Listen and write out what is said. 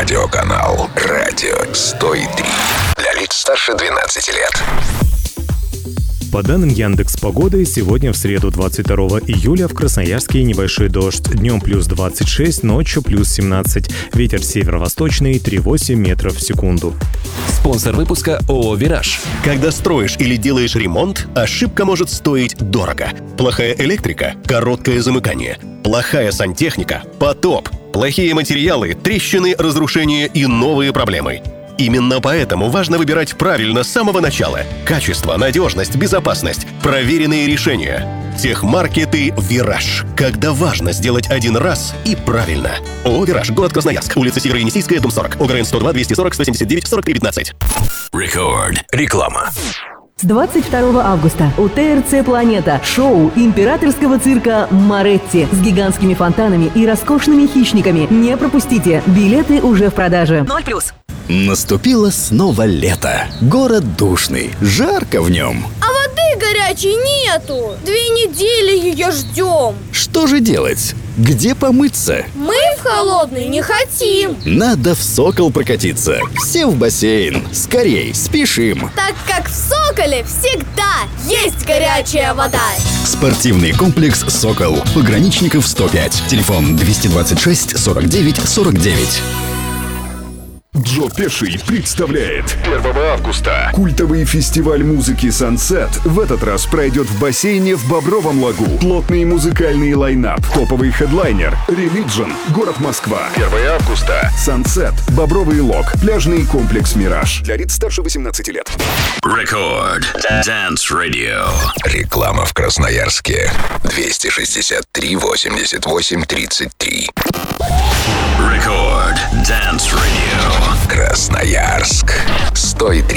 радиоканал «Радио 103». Для лиц старше 12 лет. По данным Яндекс.Погоды, сегодня в среду 22 июля в Красноярске небольшой дождь. Днем плюс 26, ночью плюс 17. Ветер северо-восточный 3,8 метров в секунду. Спонсор выпуска ООО «Вираж». Когда строишь или делаешь ремонт, ошибка может стоить дорого. Плохая электрика – короткое замыкание. Плохая сантехника – потоп. Плохие материалы – трещины, разрушения и новые проблемы. Именно поэтому важно выбирать правильно с самого начала. Качество, надежность, безопасность, проверенные решения. Техмаркеты «Вираж». Когда важно сделать один раз и правильно. ООО «Вираж», город Красноярск, улица Северо-Енисейская, дом 40, ОГРН 102 240 179 43 15. Рекорд. Реклама. С 22 августа у ТРЦ «Планета» шоу императорского цирка «Моретти» с гигантскими фонтанами и роскошными хищниками. Не пропустите, билеты уже в продаже. 0+. Наступило снова лето. Город душный, жарко в нем. А воды горячей нету. 2 недели ее ждем. Что же делать? Где помыться? Мы в холодный не хотим. Надо в «Сокол» прокатиться. Все в бассейн. Скорей, спешим. Так как в «Соколе» всегда есть горячая вода. Спортивный комплекс «Сокол». Пограничников 105. Телефон 226 49 49. Джо Пеший представляет 1 августа. культовый фестиваль музыки Sunset. В этот раз пройдет в бассейне в Бобровом Лагу. Плотный музыкальный лайнап. Топовый хедлайнер. Religion. Город Москва. 1 августа. Sunset. Бобровый Лог. Пляжный комплекс «Мираж». Для лиц старше 18 лет. Рекорд. Dance Radio. Реклама в Красноярске. 263 88 33. Рекорд. Dance Radio. Красноярск. 103,3